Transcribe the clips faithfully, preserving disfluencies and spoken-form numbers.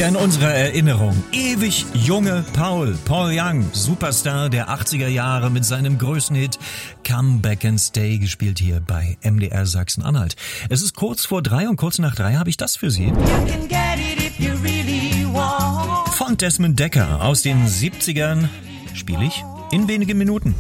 Ja, in unserer Erinnerung. Ewig junge Paul, Paul Young, Superstar der achtziger Jahre mit seinem größten Hit Come Back and Stay, gespielt hier bei M D R Sachsen-Anhalt. Es ist kurz vor drei und kurz nach drei habe ich das für Sie. Von Desmond Dekker aus den siebzigern spiele ich in wenigen Minuten.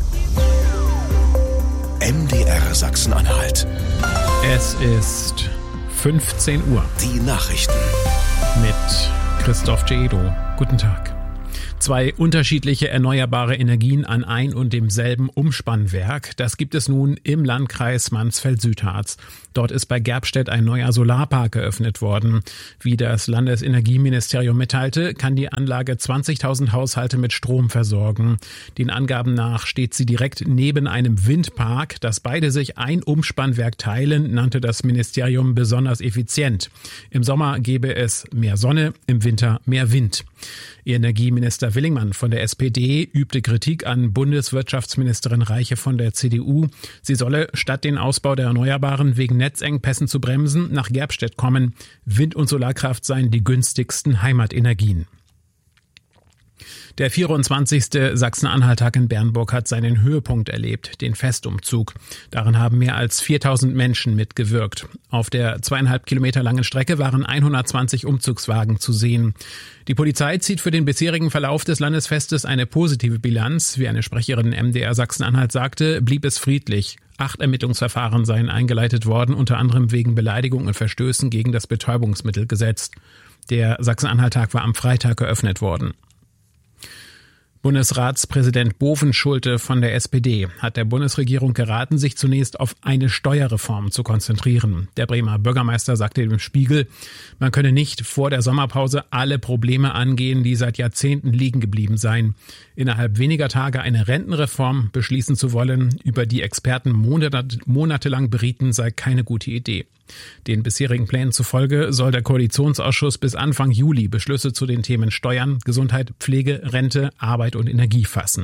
M D R Sachsen-Anhalt. Es ist fünfzehn Uhr. Die Nachrichten mit Christoph Cedo. Guten Tag. Zwei unterschiedliche erneuerbare Energien an ein und demselben Umspannwerk. Das gibt es nun im Landkreis Mansfeld-Südharz. Dort ist bei Gerbstedt ein neuer Solarpark eröffnet worden. Wie das Landesenergieministerium mitteilte, kann die Anlage zwanzigtausend Haushalte mit Strom versorgen. Den Angaben nach steht sie direkt neben einem Windpark. Dass beide sich ein Umspannwerk teilen, nannte das Ministerium besonders effizient. Im Sommer gebe es mehr Sonne, im Winter mehr Wind. Energieminister Willingmann von der S P D übte Kritik an Bundeswirtschaftsministerin Reiche von der C D U. Sie solle, statt den Ausbau der Erneuerbaren wegen Netzengpässen zu bremsen, nach Gerbstedt kommen. Wind- und Solarkraft seien die günstigsten Heimatenergien. Der vierundzwanzigste Sachsen-Anhalt-Tag in Bernburg hat seinen Höhepunkt erlebt, den Festumzug. Daran haben mehr als viertausend Menschen mitgewirkt. Auf der zweieinhalb Kilometer langen Strecke waren hundertzwanzig Umzugswagen zu sehen. Die Polizei zieht für den bisherigen Verlauf des Landesfestes eine positive Bilanz. Wie eine Sprecherin M D R Sachsen-Anhalt sagte, blieb es friedlich. Acht Ermittlungsverfahren seien eingeleitet worden, unter anderem wegen Beleidigung und Verstößen gegen das Betäubungsmittelgesetz. Der Sachsen-Anhalt-Tag war am Freitag eröffnet worden. Bundesratspräsident Bovenschulte von der S P D hat der Bundesregierung geraten, sich zunächst auf eine Steuerreform zu konzentrieren. Der Bremer Bürgermeister sagte dem Spiegel, man könne nicht vor der Sommerpause alle Probleme angehen, die seit Jahrzehnten liegen geblieben seien. Innerhalb weniger Tage eine Rentenreform beschließen zu wollen, über die Experten monat- monatelang berieten, sei keine gute Idee. Den bisherigen Plänen zufolge soll der Koalitionsausschuss bis Anfang Juli Beschlüsse zu den Themen Steuern, Gesundheit, Pflege, Rente, Arbeit und Energie fassen.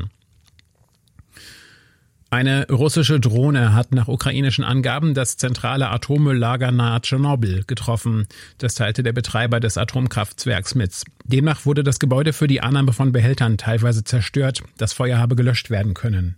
Eine russische Drohne hat nach ukrainischen Angaben das zentrale Atommülllager nahe Tschernobyl getroffen. Das teilte der Betreiber des Atomkraftwerks mit. Demnach wurde das Gebäude für die Annahme von Behältern teilweise zerstört. Das Feuer habe gelöscht werden können.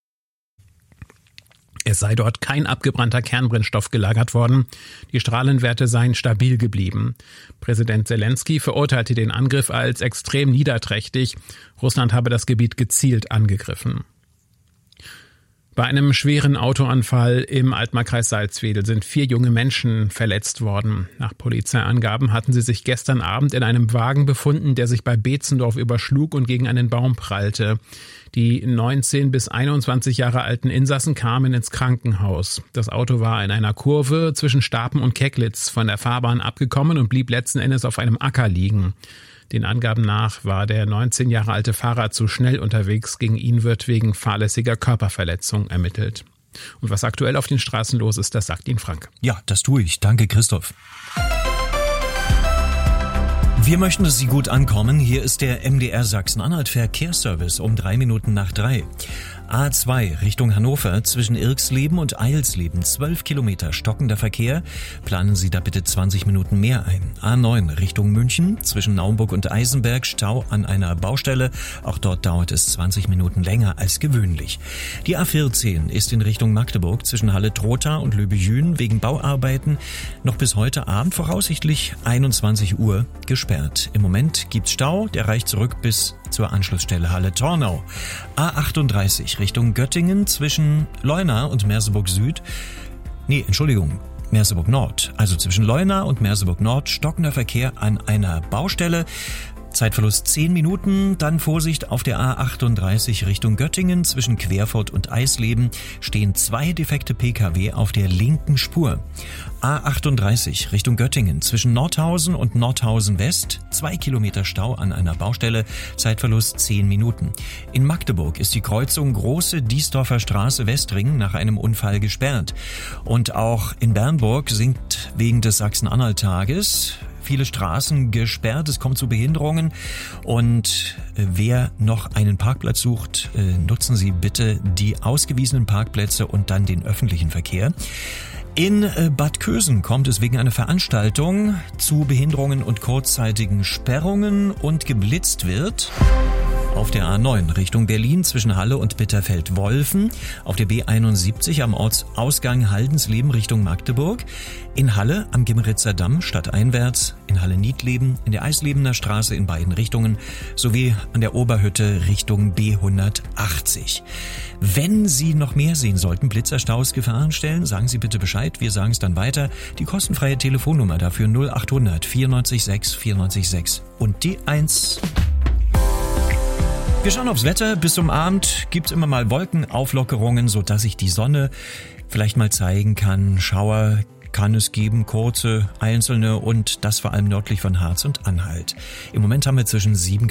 Es sei dort kein abgebrannter Kernbrennstoff gelagert worden. Die Strahlenwerte seien stabil geblieben. Präsident Zelensky verurteilte den Angriff als extrem niederträchtig. Russland habe das Gebiet gezielt angegriffen. Bei einem schweren Autounfall im Altmarkkreis Salzwedel sind vier junge Menschen verletzt worden. Nach Polizeiangaben hatten sie sich gestern Abend in einem Wagen befunden, der sich bei Beetzendorf überschlug und gegen einen Baum prallte. Die neunzehn bis einundzwanzig Jahre alten Insassen kamen ins Krankenhaus. Das Auto war in einer Kurve zwischen Stapen und Kecklitz von der Fahrbahn abgekommen und blieb letzten Endes auf einem Acker liegen. Den Angaben nach war der neunzehn Jahre alte Fahrer zu schnell unterwegs. Gegen ihn wird wegen fahrlässiger Körperverletzung ermittelt. Und was aktuell auf den Straßen los ist, das sagt Ihnen Frank. Ja, das tue ich. Danke, Christoph. Wir möchten, dass Sie gut ankommen. Hier ist der M D R Sachsen-Anhalt Verkehrsservice um drei Minuten nach drei. A zwei Richtung Hannover zwischen Irxleben und Eilsleben, zwölf Kilometer stockender Verkehr. Planen Sie da bitte zwanzig Minuten mehr ein. A neun Richtung München zwischen Naumburg und Eisenberg, Stau an einer Baustelle. Auch dort dauert es zwanzig Minuten länger als gewöhnlich. Die A vierzehn ist in Richtung Magdeburg zwischen Halle-Trotha und Löbejün wegen Bauarbeiten noch bis heute Abend voraussichtlich einundzwanzig Uhr gesperrt. Im Moment gibt's Stau, der reicht zurück bis zur Anschlussstelle Halle-Tornau. A achtunddreißig Richtung Göttingen zwischen Leuna und Merseburg Süd. Nee, Entschuldigung, Merseburg Nord. Also zwischen Leuna und Merseburg Nord stockender Verkehr an einer Baustelle. Zeitverlust zehn Minuten, dann Vorsicht auf der A achtunddreißig Richtung Göttingen zwischen Querfurt und Eisleben stehen zwei defekte Pkw auf der linken Spur. A achtunddreißig Richtung Göttingen zwischen Nordhausen und Nordhausen West, zwei Kilometer Stau an einer Baustelle, Zeitverlust zehn Minuten. In Magdeburg ist die Kreuzung Große Diesdorfer Straße Westring nach einem Unfall gesperrt. Und auch in Bernburg sinkt wegen des Sachsen-Anhalt-Tages viele Straßen gesperrt, es kommt zu Behinderungen und wer noch einen Parkplatz sucht, nutzen Sie bitte die ausgewiesenen Parkplätze und dann den öffentlichen Verkehr. In Bad Kösen kommt es wegen einer Veranstaltung zu Behinderungen und kurzzeitigen Sperrungen und geblitzt wird. Auf der A neun Richtung Berlin zwischen Halle und Bitterfeld-Wolfen, auf der B einundsiebzig am Ortsausgang Haldensleben Richtung Magdeburg, in Halle am Gimmeritzer Damm stadteinwärts, in Halle-Niedleben, in der Eislebener Straße in beiden Richtungen sowie an der Oberhütte Richtung B hundertachtzig. Wenn Sie noch mehr sehen sollten, Blitzerstaus, Gefahrenstellen, sagen Sie bitte Bescheid, wir sagen es dann weiter. Die kostenfreie Telefonnummer dafür null achthundert vierundneunzig sechs vierundneunzig sechs und die eins. Wir schauen aufs Wetter. Bis zum Abend gibt's immer mal Wolkenauflockerungen, sodass sich die Sonne vielleicht mal zeigen kann. Schauer kann es geben, kurze, einzelne und das vor allem nördlich von Harz und Anhalt. Im Moment haben wir zwischen sieben